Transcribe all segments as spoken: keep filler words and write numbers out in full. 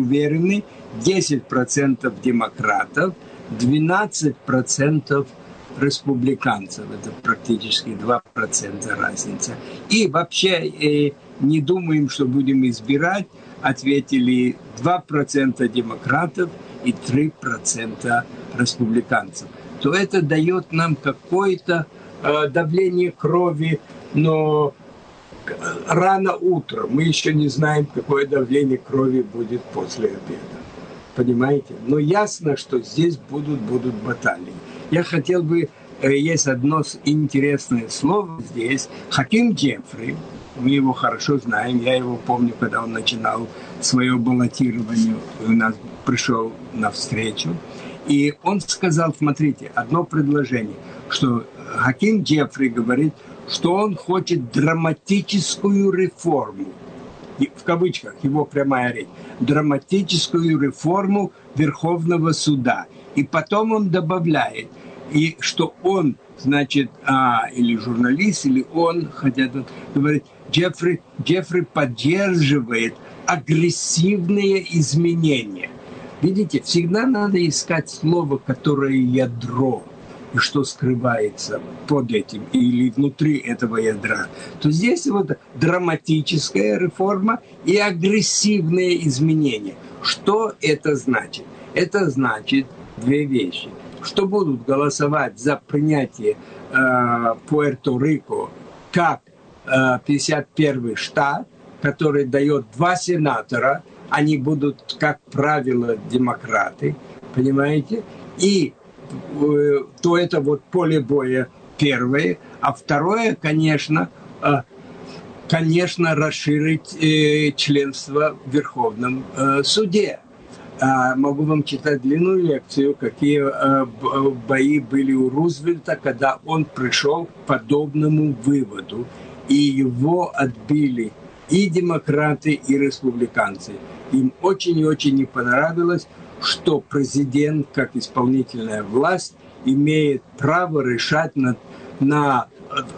уверены, десять процентов демократов, двенадцать процентов республиканцев. Это практически два процента разница. И вообще э, не думаем, что будем избирать. Ответили два процента демократов и три процента республиканцев. То это дает нам какое-то э, давление крови, но рано утром. Мы еще не знаем, какое давление крови будет после обеда. Понимаете? Но ясно, что здесь будут, будут баталии. Я хотел бы... Есть одно интересное слово здесь. Хаким Джеффри. Мы его хорошо знаем. Я его помню, когда он начинал свое баллотирование. У нас пришел навстречу. И он сказал, смотрите, одно предложение, что Хаким Джеффри говорит, что он хочет драматическую реформу. В кавычках, его прямая речь. Драматическую реформу Верховного суда. И потом он добавляет, и что он, значит, а, или журналист, или он, хотят говорить, Джеффри, Джеффри поддерживает агрессивные изменения. Видите, всегда надо искать слово, которое ядро, и что скрывается под этим или внутри этого ядра. То здесь вот драматическая реформа и агрессивные изменения. Что это значит? Это значит две вещи. Что будут голосовать за принятие э, Пуэрто-Рико как э, пятьдесят первый штат, который дает два сенатора, они будут, как правило, демократы, понимаете? И э, то это вот поле боя первое, а второе, конечно, э, конечно, расширить э, членство в Верховном э, суде. А, могу вам читать длинную лекцию, какие а, бои были у Рузвельта, когда он пришел к подобному выводу. И его отбили и демократы, и республиканцы. Им очень и очень не понравилось, что президент, как исполнительная власть, имеет право решать на, на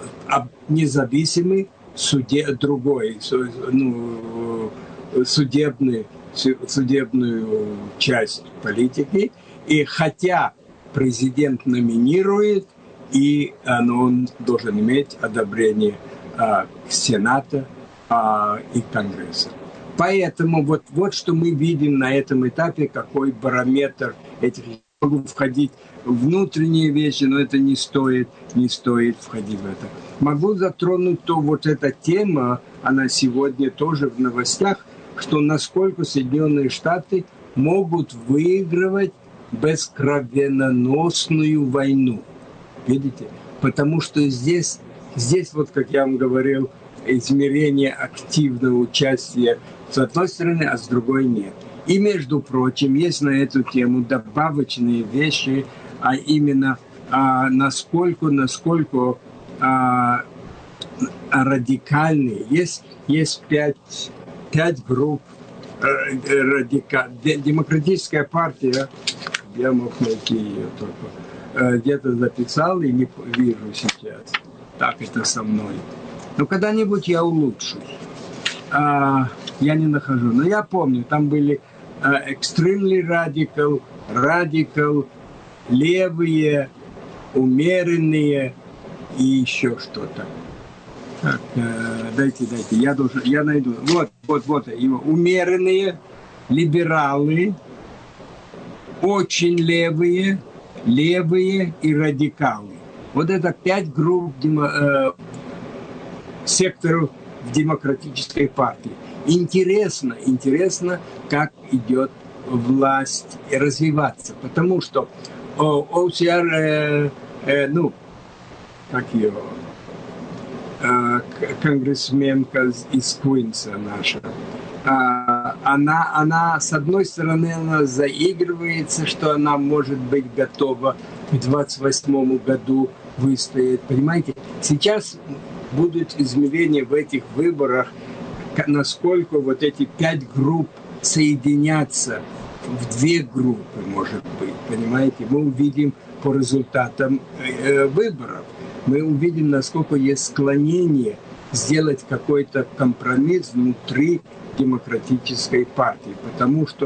независимый суде, другой, ну, судебный судебную часть политики, и хотя президент номинирует, и ну, он должен иметь одобрение а, Сената а, и Конгресса. Поэтому вот, вот что мы видим на этом этапе, какой барометр этих. Могу входить в внутренние вещи, но это не стоит, не стоит входить в это. Могу затронуть то, вот эта тема, она сегодня тоже в новостях, что насколько Соединенные Штаты могут выигрывать бескровеноносную войну. Видите? Потому что здесь, здесь вот, как я вам говорил, измерение активного участия с одной стороны, а с другой нет. И, между прочим, есть на эту тему добавочные вещи, а именно а, насколько, насколько а, радикальные. Есть, есть пять... Пять групп радикальных. Демократическая партия, я мог найти ее только, где-то записал и не вижу сейчас. Так это со мной. Но когда-нибудь я улучшу. А, я не нахожу. Но я помню, там были extremely radical, radical, левые, умеренные и еще что-то. Так, дайте, дайте, я должен, я найду. Вот, вот, вот его. Умеренные, либералы, очень левые, левые и радикалы. Вот это пять групп демо, э, секторов в демократической партии. Интересно, интересно, как идет власть развиваться. Потому что о си ар, э, э, ну, как его... конгрессменка из Куинса наша, она, она, с одной стороны, она заигрывается, что она может быть готова к двадцать восьмому году выстоять. Понимаете, сейчас будут измерения в этих выборах, насколько вот эти пять групп соединятся в две группы, может быть. Понимаете, мы увидим по результатам э, выборов. Мы увидим, насколько есть склонение сделать какой-то компромисс внутри демократической партии. Потому что